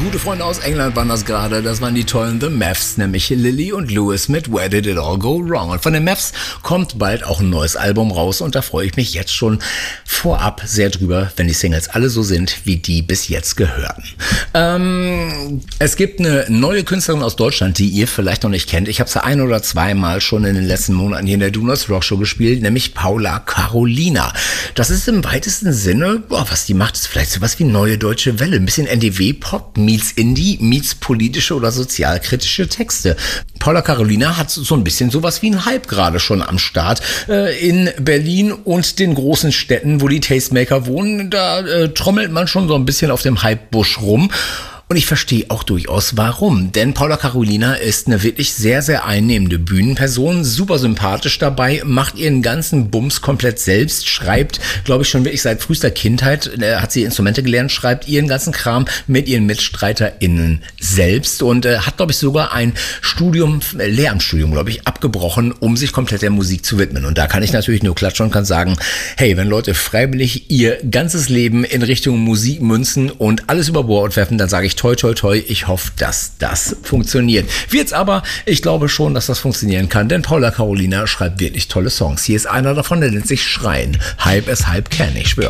Gute Freunde aus England waren das gerade. Das waren die tollen The Mavs, nämlich Lily und Lewis mit Where Did It All Go Wrong. Und von den Mavs kommt bald auch ein neues Album raus und da freue ich mich jetzt schon vorab sehr drüber, wenn die Singles alle so sind, wie die bis jetzt gehörten. Es gibt eine neue Künstlerin aus Deutschland, die ihr vielleicht noch nicht kennt. Ich habe sie ein- oder zweimal schon in den letzten Monaten hier in der Do Not Rock Show gespielt, nämlich Paula Carolina. Das ist im weitesten Sinne, was die macht, ist vielleicht sowas wie Neue Deutsche Welle. Ein bisschen NDW-Pop meets Indie, meets politische oder sozialkritische Texte. Paula Carolina hat so ein bisschen sowas wie einen Hype gerade schon am Start. In Berlin und den großen Städten, wo die Tastemaker wohnen, da trommelt man schon so ein bisschen auf dem Hype-Busch rum. Und ich verstehe auch durchaus warum, denn Paula Carolina ist eine wirklich sehr, sehr einnehmende Bühnenperson, super sympathisch dabei, macht ihren ganzen Bums komplett selbst, schreibt, glaube ich, schon wirklich seit frühester Kindheit, hat sie Instrumente gelernt, schreibt ihren ganzen Kram mit ihren MitstreiterInnen selbst und hat, glaube ich, sogar ein Lehramtsstudium, glaube ich, abgebrochen, um sich komplett der Musik zu widmen. Und da kann ich natürlich nur klatschen und kann sagen, hey, wenn Leute freiwillig ihr ganzes Leben in Richtung Musik münzen und alles über Bord werfen, dann sage ich toi, toi, toi, ich hoffe, dass das funktioniert. Wird's aber, ich glaube schon, dass das funktionieren kann, denn Paula Carolina schreibt wirklich tolle Songs. Hier ist einer davon, der nennt sich Schreien. Hype as Hype can, ich schwöre.